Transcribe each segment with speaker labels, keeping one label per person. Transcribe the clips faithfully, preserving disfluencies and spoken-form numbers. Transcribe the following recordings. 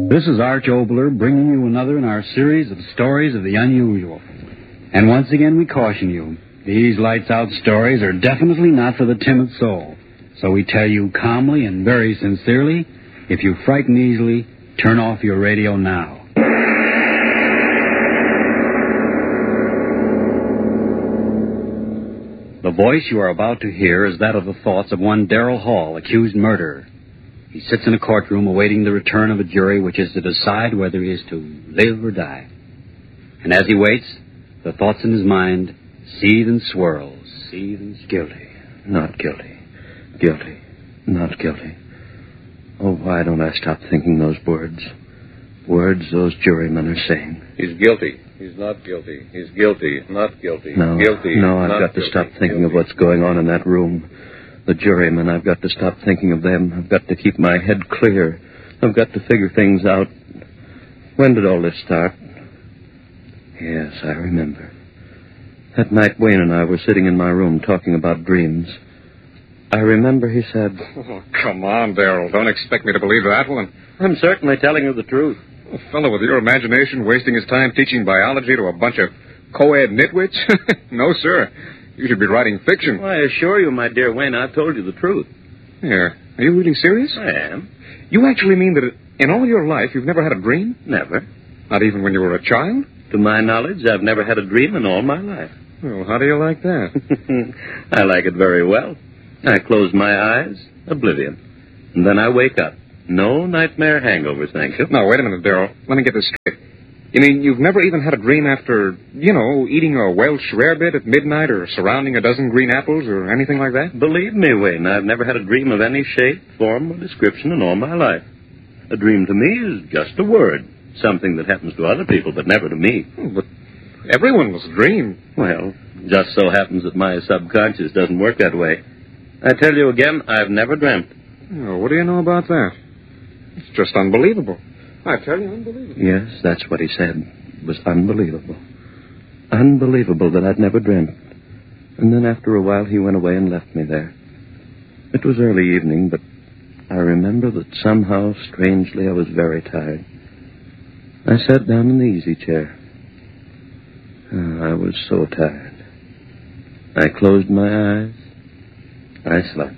Speaker 1: This is Arch Obler bringing you another in our series of stories of the unusual. And once again we caution you, these lights-out stories are definitely not for the timid soul. So we tell you calmly and very sincerely, if you frighten easily, turn off your radio now. The voice you are about to hear is that of the thoughts of one Darrell Hall, accused murderer. He sits in a courtroom awaiting the return of a jury which is to decide whether he is to live or die. And as he waits, the thoughts in his mind seethe and swirl, seethe and swirl.
Speaker 2: Guilty, not guilty, guilty, not guilty. Oh, why don't I stop thinking those words? Words those jurymen are saying.
Speaker 3: He's guilty. He's not guilty. He's guilty. Not guilty.
Speaker 2: No,
Speaker 3: guilty.
Speaker 2: no, I've
Speaker 3: not
Speaker 2: got to
Speaker 3: guilty.
Speaker 2: stop thinking
Speaker 3: guilty.
Speaker 2: of what's going on in that room. The jurymen, I've got to stop thinking of them. I've got to keep my head clear. I've got to figure things out. When did all this start? Yes, I remember. That night Wayne and I were sitting in my room talking about dreams. I remember he said...
Speaker 4: Oh, come on, Darrell. Don't expect me to believe that one.
Speaker 2: I'm certainly telling you the truth.
Speaker 4: A fellow with your imagination wasting his time teaching biology to a bunch of co-ed nitwits? No, sir. You should be writing fiction.
Speaker 2: Well, I assure you, my dear Wayne, I've told you the truth.
Speaker 4: Here. Are you really serious?
Speaker 2: I am.
Speaker 4: You actually mean that in all your life you've never had a dream?
Speaker 2: Never.
Speaker 4: Not even when you were a child?
Speaker 2: To my knowledge, I've never had a dream in all my life.
Speaker 4: Well, how do you like that?
Speaker 2: I like it very well. I close my eyes, oblivion. And then I wake up. No nightmare hangovers, thank you.
Speaker 4: Now, wait a minute, Darrell. Let me get this straight. You mean you've never even had a dream after, you know, eating a Welsh rarebit at midnight or surrounding a dozen green apples or anything like that?
Speaker 2: Believe me, Wayne, I've never had a dream of any shape, form, or description in all my life. A dream to me is just a word, something that happens to other people, but never to me.
Speaker 4: Oh, but everyone's dream.
Speaker 2: Well, just so happens that my subconscious doesn't work that way. I tell you again, I've never dreamt.
Speaker 4: Oh, what do you know about that? It's just unbelievable. I tell you, unbelievable.
Speaker 2: Yes, that's what he said. It was unbelievable. Unbelievable that I'd never dreamt. And then after a while, he went away and left me there. It was early evening, but I remember that somehow, strangely, I was very tired. I sat down in the easy chair. Oh, I was so tired. I closed my eyes. I slept.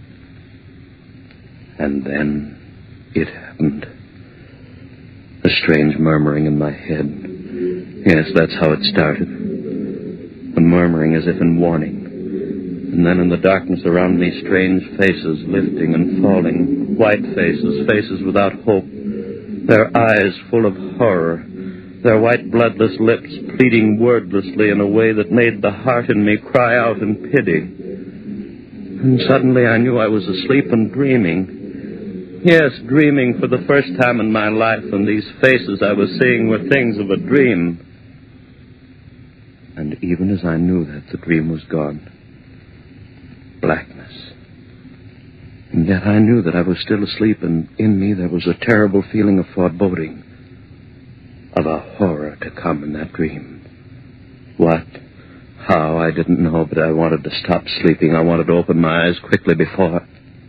Speaker 2: And then it happened. A strange murmuring in my head. Yes, that's how it started. A murmuring as if in warning. And then in the darkness around me, strange faces lifting and falling. White faces, faces without hope. Their eyes full of horror. Their white bloodless lips pleading wordlessly in a way that made the heart in me cry out in pity. And suddenly I knew I was asleep and dreaming. Yes, dreaming for the first time in my life, and these faces I was seeing were things of a dream. And even as I knew that, the dream was gone. Blackness. And yet I knew that I was still asleep, and in me there was a terrible feeling of foreboding, of a horror to come in that dream. What? How? I didn't know, but I wanted to stop sleeping. I wanted to open my eyes quickly before...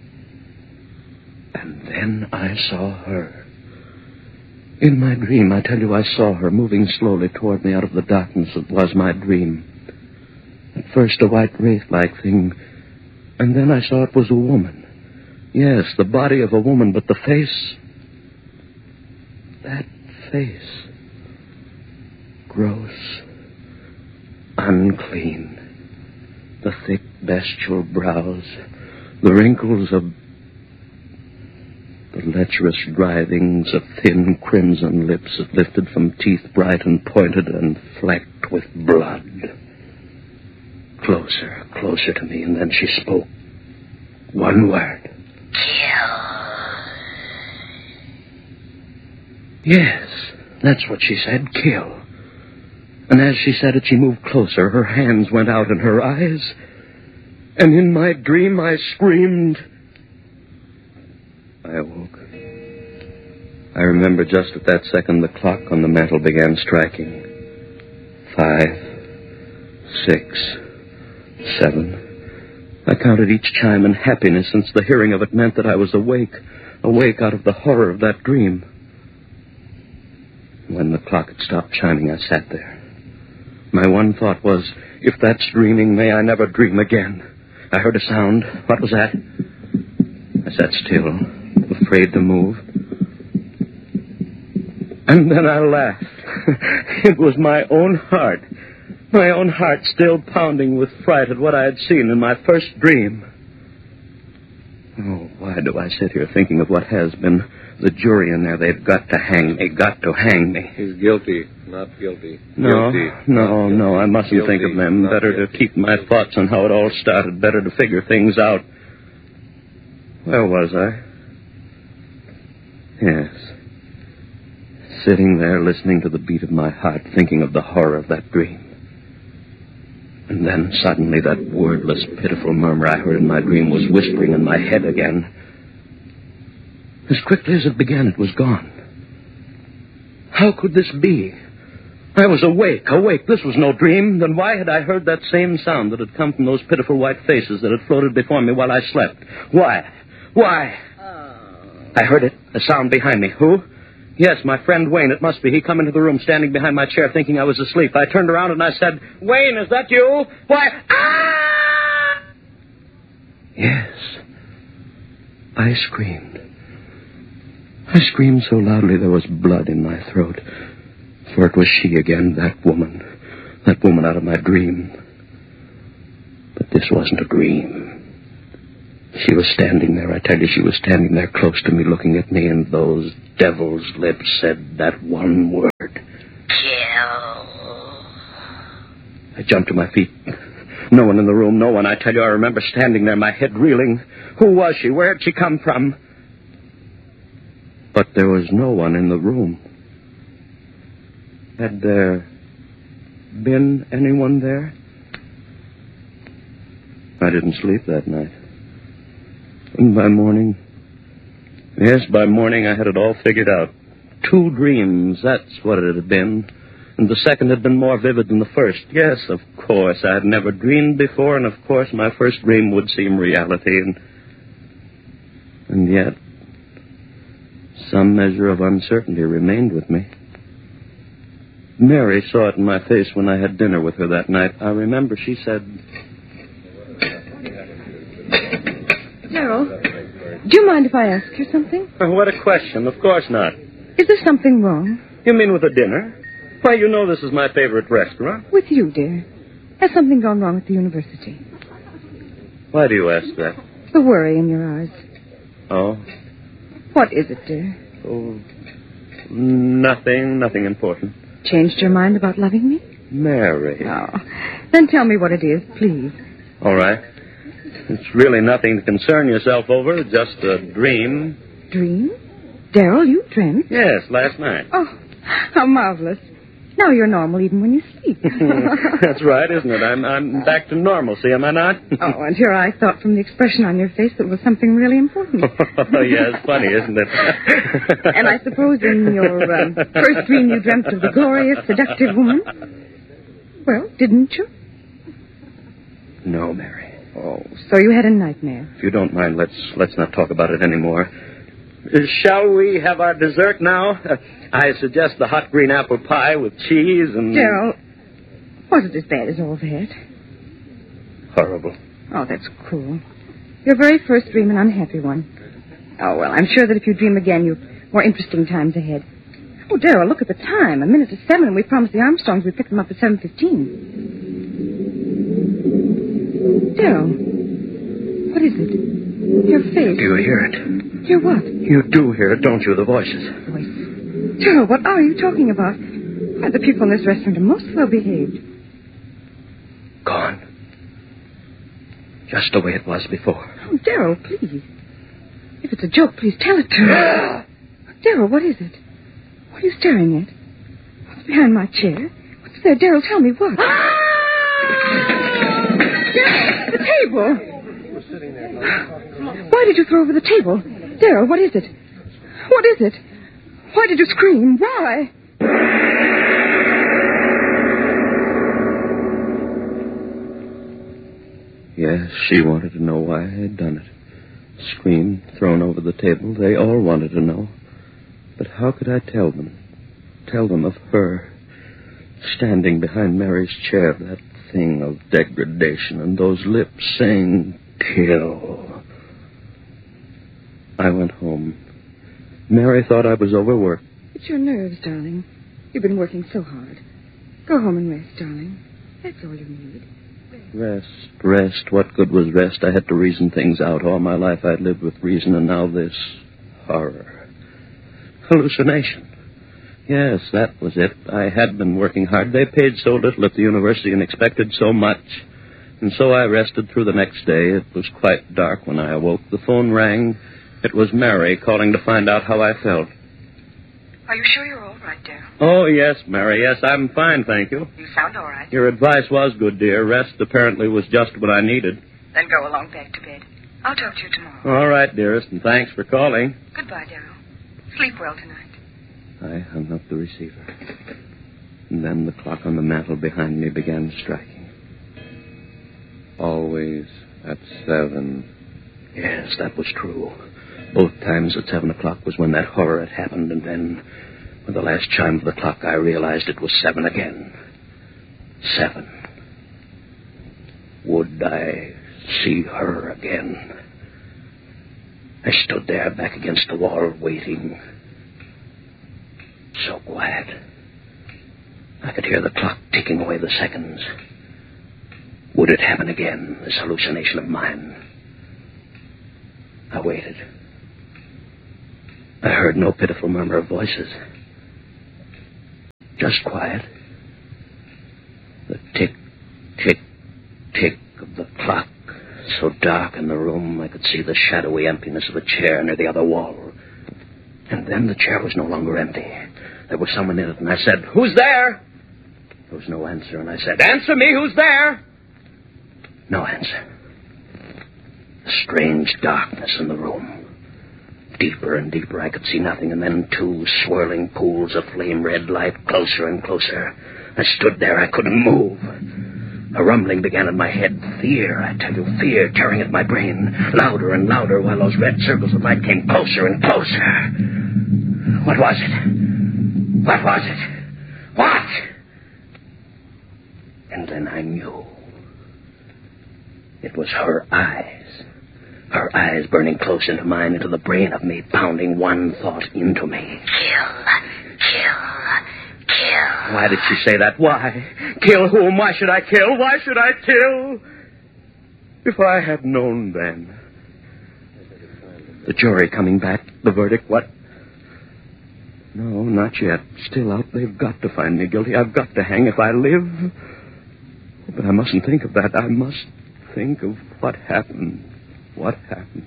Speaker 2: And then I saw her. In my dream, I tell you, I saw her moving slowly toward me out of the darkness that was my dream. At first, a white wraith-like thing, and then I saw it was a woman. Yes, the body of a woman, but the face... That face... Gross. Unclean. The thick, bestial brows. The wrinkles of... The lecherous writhings of thin crimson lips that lifted from teeth bright and pointed and flecked with blood. Closer, closer to me, and then she spoke. One word. Kill. Yes, that's what she said, kill. And as she said it, she moved closer. Her hands went out and her eyes. And in my dream, I screamed... I awoke. I remember just at that second the clock on the mantel began striking. Five, six, seven. I counted each chime in happiness, since the hearing of it meant that I was awake, awake out of the horror of that dream. When the clock had stopped chiming, I sat there. My one thought was, if that's dreaming, may I never dream again. I heard a sound. What was that? I sat still, afraid to move. And then I laughed. It was my own heart. My own heart still pounding with fright at what I had seen in my first dream. Oh, why do I sit here thinking of what has been? The jury in there, they've got to hang me, got to hang me.
Speaker 3: He's guilty, not guilty.
Speaker 2: No,
Speaker 3: guilty,
Speaker 2: no,
Speaker 3: guilty.
Speaker 2: no, I mustn't
Speaker 3: Guilty,
Speaker 2: think of them. Better
Speaker 3: guilty.
Speaker 2: to keep my thoughts on how it all started. Better to figure things out. Where was I? Yes. Sitting there listening to the beat of my heart, thinking of the horror of that dream. And then suddenly that wordless, pitiful murmur I heard in my dream was whispering in my head again. As quickly as it began, it was gone. How could this be? I was awake, awake. This was no dream. Then why had I heard that same sound that had come from those pitiful white faces that had floated before me while I slept? Why? Why?
Speaker 5: Oh.
Speaker 2: I heard it, a sound behind me. Who? Yes, my friend Wayne. It must be. He come into the room standing behind my chair thinking I was asleep. I turned around and I said, Wayne, is that you? Why? Ah! Yes. I screamed. I screamed so loudly there was blood in my throat. For it was she again, that woman. That woman out of my dream. But this wasn't a dream. She was standing there, I tell you, she was standing there close to me, looking at me, and those devil's lips said that one word.
Speaker 5: Kill.
Speaker 2: I jumped to my feet. No one in the room, no one. I tell you, I remember standing there, my head reeling. Who was she? Where had she come from? But there was no one in the room. Had there been anyone there? I didn't sleep that night. And by morning, yes, by morning I had it all figured out. Two dreams, that's what it had been. And the second had been more vivid than the first. Yes, of course, I had never dreamed before, and of course my first dream would seem reality. And, and yet, some measure of uncertainty remained with me. Mary saw it in my face when I had dinner with her that night. I remember she said...
Speaker 5: Darrell, do you mind if I ask you something?
Speaker 2: Oh, what a question. Of course not.
Speaker 5: Is there something wrong?
Speaker 2: You mean with the dinner? Why, you know this is my favorite restaurant.
Speaker 5: With you, dear. Has something gone wrong at the university?
Speaker 2: Why do you ask that?
Speaker 5: The worry in your eyes.
Speaker 2: Oh?
Speaker 5: What is it, dear?
Speaker 2: Oh, nothing, nothing important.
Speaker 5: Changed your mind about loving me?
Speaker 2: Mary.
Speaker 5: Oh. Then tell me what it is, please.
Speaker 2: All right. It's really nothing to concern yourself over, just a dream.
Speaker 5: Dream? Darrell, you dreamt?
Speaker 2: Yes, last night.
Speaker 5: Oh, how marvelous. Now you're normal even when you sleep.
Speaker 2: That's right, isn't it? I'm I'm back to normalcy, am I not?
Speaker 5: Oh, and here I thought from the expression on your face that it was something really important.
Speaker 2: Oh, yeah, it's funny, isn't it?
Speaker 5: And I suppose in your um, first dream you dreamt of the glorious, seductive woman? Well, didn't you?
Speaker 2: No, Mary.
Speaker 5: Oh, so you had a nightmare.
Speaker 2: If you don't mind, let's let's not talk about it anymore. Uh, shall we have our dessert now? Uh, I suggest the hot green apple pie with cheese and...
Speaker 5: Darrell, was it as bad as all that?
Speaker 2: Horrible.
Speaker 5: Oh, that's cruel. Your very first dream, an unhappy one. Oh, well, I'm sure that if you dream again, you've more interesting times ahead. Oh, Darrell, look at the time. A minute to seven, and we promised the Armstrongs we'd pick them up at seven fifteen. Darrell, what is it? Your face.
Speaker 2: Do you hear it?
Speaker 5: Hear what?
Speaker 2: You do hear it, don't you, the voices?
Speaker 5: Voices. Darrell, what are you talking about? Why, the people in this restaurant are most well behaved.
Speaker 2: Gone. Just the way it was before.
Speaker 5: Oh, Darrell, please. If it's a joke, please tell it to me. Darrell, what is it? What are you staring at? What's behind my chair? What's there? Darrell, tell me what? Darrell, the table. Why did you throw over the table? Darrell, what is it? What is it? Why did you scream? Why?
Speaker 2: Yes, she wanted to know why I had done it. Scream thrown over the table. They all wanted to know. But how could I tell them? tell them of her, standing behind Mary's chair, that thing of degradation, and those lips saying, kill. I went home. Mary thought I was overworked.
Speaker 5: It's your nerves, darling. You've been working so hard. Go home and rest, darling. That's all you need.
Speaker 2: Rest, rest. What good was rest? I had to reason things out. All my life I'd lived with reason, and now this horror. Hallucination. Yes, that was it. I had been working hard. They paid so little at the university and expected so much. And so I rested through the next day. It was quite dark when I awoke. The phone rang. It was Mary calling to find out how I felt.
Speaker 5: Are you sure you're all right, Darryl?
Speaker 2: Oh, yes, Mary. Yes, I'm fine, thank you.
Speaker 5: You sound all right.
Speaker 2: Your advice was good, dear. Rest apparently was just what I needed.
Speaker 5: Then go along back to bed. I'll talk to you tomorrow.
Speaker 2: All right, dearest, and thanks for calling.
Speaker 5: Goodbye, Darryl. Sleep well tonight.
Speaker 2: I hung up the receiver. And then the clock on the mantel behind me began striking.
Speaker 3: Always at seven.
Speaker 2: Yes, that was true. Both times at seven o'clock was when that horror had happened, and then, with the last chime of the clock, I realized it was seven again. Seven. Would I see her again? I stood there back against the wall, waiting. So quiet. I could hear the clock ticking away the seconds. Would it happen again, this hallucination of mine? I waited. I heard no pitiful murmur of voices. Just quiet. The tick, tick, tick of the clock. So dark in the room, I could see the shadowy emptiness of a chair near the other wall. And then the chair was no longer empty. There was someone in it, and I said, "Who's there?" There was no answer, and I said, "Answer me, who's there?" No answer. A strange darkness in the room. Deeper and deeper, I could see nothing, and then two swirling pools of flame-red light, closer and closer. I stood there, I couldn't move. A rumbling began in my head. Fear, I tell you, fear tearing at my brain. Louder and louder, while those red circles of light came closer and closer. What was it? What was it? What? And then I knew. It was her eyes. Her eyes burning close into mine, into the brain of me, pounding one thought into me.
Speaker 6: Kill. Kill. Kill.
Speaker 2: Why did she say that? Why? Kill whom? Why should I kill? Why should I kill? If I had known then. The jury coming back, the verdict, what? No, not yet. Still out. They've got to find me guilty. I've got to hang if I live. But I mustn't think of that. I must think of what happened. What happened?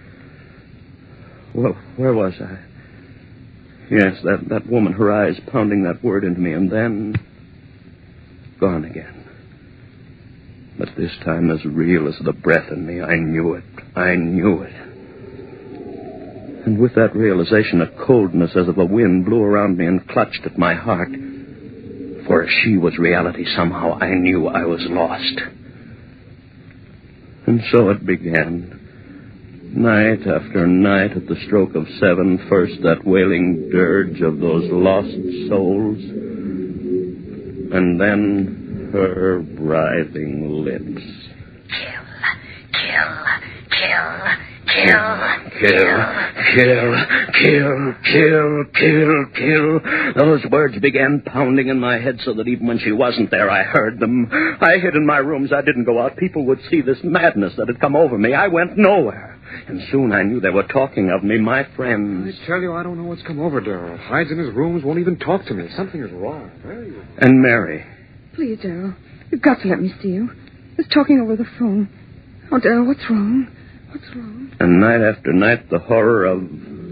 Speaker 2: Well, where was I? Yes, that, that woman, her eyes pounding that word into me, and then gone again. But this time as real as the breath in me. I knew it. I knew it. And with that realization, a coldness as of a wind blew around me and clutched at my heart. For if she was reality, somehow I knew I was lost. And so it began. Night after night at the stroke of seven, first that wailing dirge of those lost souls, and then her writhing lips.
Speaker 6: Kill. Kill. Kill.
Speaker 2: Kill, kill, kill, kill, kill, kill. Those words began pounding in my head so that even when she wasn't there, I heard them. I hid in my rooms. I didn't go out. People would see this madness that had come over me. I went nowhere. And soon I knew they were talking of me, my friends.
Speaker 4: I tell you, I don't know what's come over Darryl. Hides in his rooms, won't even talk to me. Something is wrong.
Speaker 2: And Mary.
Speaker 5: Please, Darryl, you've got to let me see you. Just talking over the phone. Oh, Darryl, what's wrong? What's wrong?
Speaker 2: And night after night, the horror of...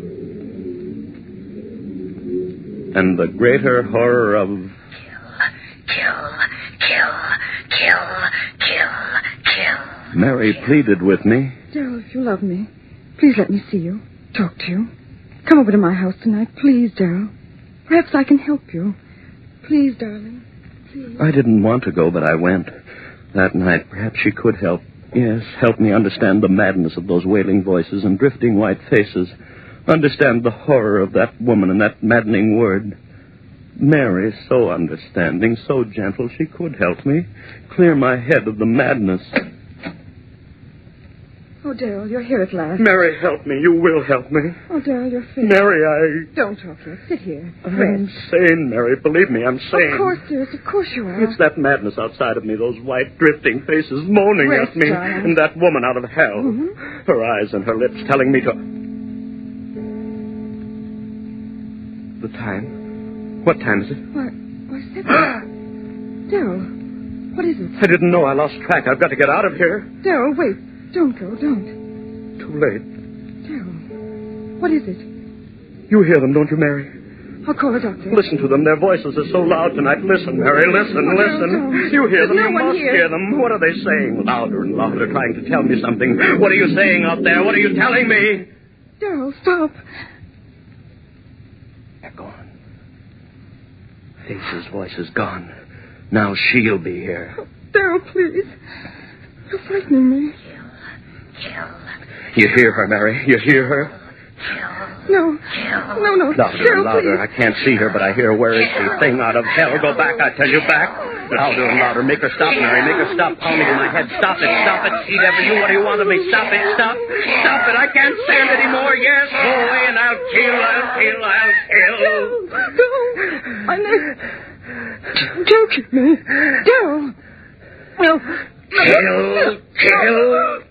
Speaker 2: And the greater horror of...
Speaker 6: Kill. Kill. Kill. Kill. Kill.
Speaker 2: Mary pleaded with me.
Speaker 5: Darryl, if you love me, please let me see you. Talk to you. Come over to my house tonight. Please, Darryl. Perhaps I can help you. Please, darling. Please.
Speaker 2: I didn't want to go, but I went. That night, perhaps she could help. Yes, help me understand the madness of those wailing voices and drifting white faces. Understand the horror of that woman and that maddening word. Mary, so understanding, so gentle, she could help me. Clear my head of the madness.
Speaker 5: Oh, Daryl, you're here at last.
Speaker 2: Mary, help me. You will help me.
Speaker 5: Oh, Daryl, you're fit.
Speaker 2: Mary, I...
Speaker 5: Don't talk yet. Sit here.
Speaker 2: I'm
Speaker 5: Rest.
Speaker 2: sane, Mary. Believe me, I'm sane.
Speaker 5: Of course, dearest. Of course you are.
Speaker 2: It's that madness outside of me, those white, drifting faces moaning
Speaker 5: Rest,
Speaker 2: at me.
Speaker 5: darling.
Speaker 2: And that woman out of hell.
Speaker 5: Mhm.
Speaker 2: Her eyes and her lips telling me to... The time? What time is it?
Speaker 5: Why, why, seven. Daryl, what is it?
Speaker 2: I didn't know. I lost track. I've got to get out of here.
Speaker 5: Daryl, wait. Don't go. Don't.
Speaker 2: Too late.
Speaker 5: Daryl, what is it?
Speaker 2: You hear them, don't you, Mary?
Speaker 5: I'll call a doctor.
Speaker 2: Listen to them. Their voices are so loud tonight. Listen, Mary. Listen,
Speaker 5: Oh, no,
Speaker 2: listen.
Speaker 5: don't.
Speaker 2: You hear them.
Speaker 5: There's
Speaker 2: You
Speaker 5: no one
Speaker 2: must
Speaker 5: here.
Speaker 2: hear them. What are they saying? Louder and louder, trying to tell me something. What are you saying out there? What are you telling me?
Speaker 5: Daryl, stop.
Speaker 2: They're gone. Face's voice is gone. Now she'll be here.
Speaker 5: Oh, Daryl, please. You're frightening me.
Speaker 6: Kill.
Speaker 2: You hear her, Mary? You hear her?
Speaker 6: Kill.
Speaker 5: No.
Speaker 6: Kill.
Speaker 5: No, no.
Speaker 2: Louder
Speaker 5: Daryl,
Speaker 2: and louder.
Speaker 5: please.
Speaker 2: I can't see her, but I hear. Where is she? Thing out of hell. Go back, I tell you, back. Louder and louder. Make her stop, Mary. Make her stop pounding in my head. Stop it. Stop it. Eat ever you. What do you want of me? Stop it. Stop. Stop it. I can't stand it anymore. Yes, go away and I'll kill. I'll kill. I'll kill.
Speaker 5: No. I never... Don't kill me. Daryl. No.
Speaker 2: Kill. Kill.